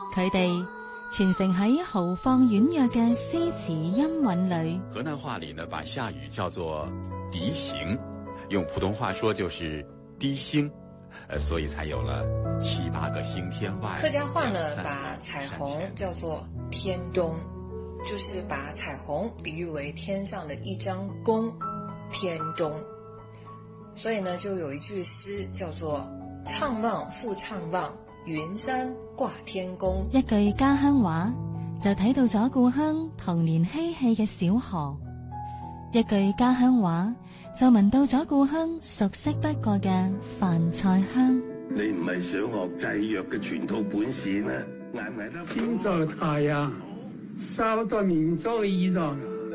佢哋傳承喺豪放婉約嘅詩詞音韻裏。 河南話裏呢，把下雨叫做笛形，用普通話說就是滴星，所以才有了7、8個星天外。 客家話呢，把彩虹叫做天東，就是把彩虹比喻為天上的一張弓，天東。所以呢，就有一句詩叫做悵望復悵望，雲山掛天宮。 一句家鄉話就睇到咗故鄉童年嬉戲嘅小河，一句家鄉話就聞到咗故鄉熟悉不過嘅飯菜香。 你唔係想學製藥嘅全套本事咩？捱唔捱得？ 今朝太陽燒到民族衣裳。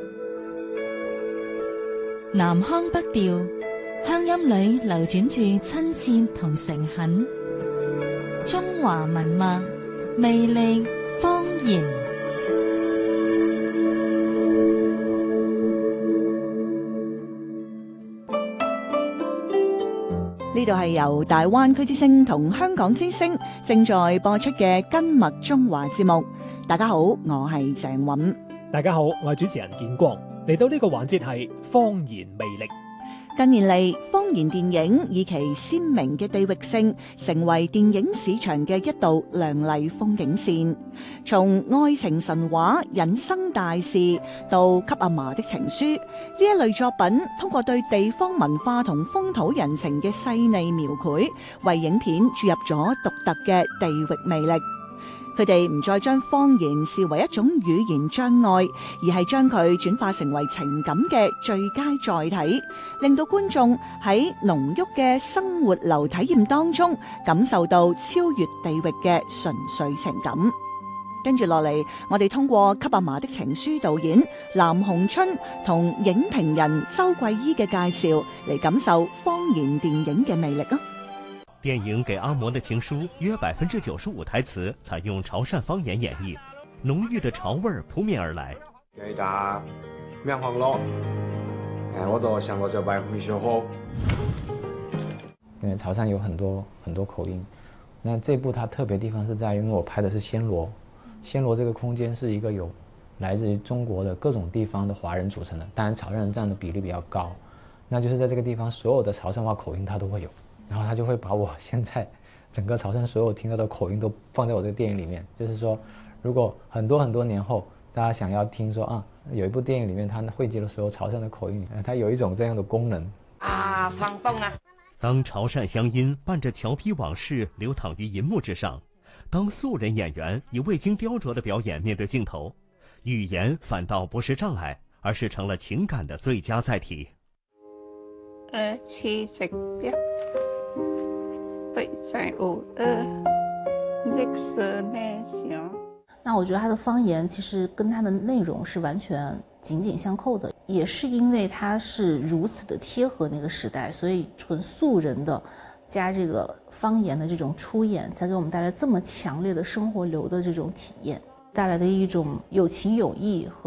南腔北調，鄉音裏流轉住親切同誠懇。中華文脈，魅力方言。 呢度係由大灣區之聲同香港之聲正在播出嘅《根脈中華》節目。大家好，我係鄭韻。 大家好，我係主持人建光。嚟到呢個環節係方言魅力。 近年嚟，方言電影以其鮮明嘅地域性，成為電影市場嘅一道亮麗風景線。從愛情神話、人生大事到《給阿嫲的情書》，呢一類作品通過對地方文化同風土人情嘅細膩描繪，為影片注入咗獨特嘅地域魅力。佢哋唔再將方言視為一種語言障礙，而係將佢轉化成為情感嘅最佳載體，令到觀眾喺濃郁嘅生活流體驗當中，感受到超越地域嘅純粹情感。跟住落嚟，我哋通過《給阿嫲的情書》導演藍鴻春同影評人周桂衣嘅介紹，嚟感受方言電影嘅魅力啊！ 電影《給阿嬤的情書》約95%台詞採用潮汕方言演繹，濃郁的潮味撲面而來。 給他面黃咯，我都想過這白紅小河。 因為潮汕有很多口音，那這部它特別地方是在於，因為我拍的是暹羅，暹羅這個空間是一個有來自於中國的各種地方的華人組成的，當然潮汕人佔的比例比較高，那就是在這個地方所有的潮汕話口音它都會有。然後他就會把我現在整個潮汕所有聽到的口音都放在我這個電影裡面，就是說如果很多年後大家想要聽說啊，有一部電影裡面它匯集了所有潮汕的口音，它有一種這樣的功能啊，唱動啊。 當潮汕鄉音伴着橋皮往事流淌於銀幕之上，當素人演員以未經雕琢的表演面對鏡頭，語言反倒不是障礙，而是成了情感的最佳載體。 七夕表那我覺得它的方言其實跟它的內容是完全緊緊相扣的，也是因為它是如此的貼合那個時代，所以純素人的加這個方言的這種出演，才給我們帶來這麼強烈的生活流的這種體驗，帶來的一種有情有義和